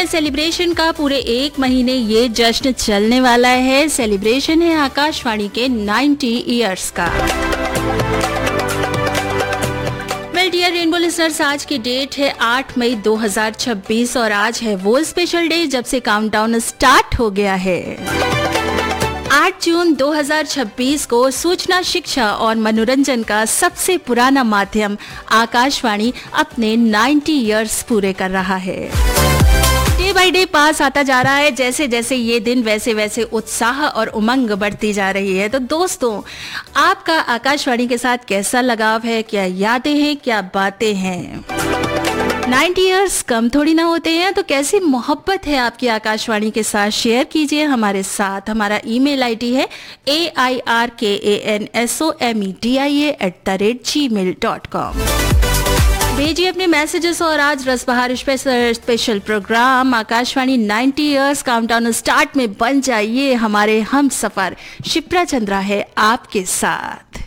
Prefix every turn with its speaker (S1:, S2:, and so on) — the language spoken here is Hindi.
S1: है सेलिब्रेशन का। पूरे 1 महीने ये जश्न चलने वाला है। सेलिब्रेशन है आकाशवाणी के 90 इयर्स का। वेल डियर रेनबो लिसनर्स, आज की डेट है 8 मई 2026 और आज है वो स्पेशल डे जब से काउंटडाउन स्टार्ट हो गया है। 8 जून 2026 को सूचना, शिक्षा और मनोरंजन का सबसे पुराना माध्यम आकाशवाणी अपने 90 इयर्स पूरे कर रहा है। डे बाय डे पास आता जा रहा है। जैसे जैसे ये दिन वैसे वैसे उत्साह और उमंग बढ़ती जा रही है। तो दोस्तों, आपका आकाशवाणी के साथ कैसा लगाव है? क्या यादें हैं, क्या बातें हैं? 90 इयर्स कम थोड़ी ना होते हैं, तो कैसी मोहब्बत है आपकी आकाशवाणी के साथ, शेयर कीजिए हमारे साथ। हमारा ईमेल आईडी है airkansommedia@gmail.com। भेजिए अपने मैसेजेस। और आज रसबहार special programme Akashvani 90 years countdown start में बन जाइए हमारे हम सफर। शिप्रा चंद्रा है आपके साथ।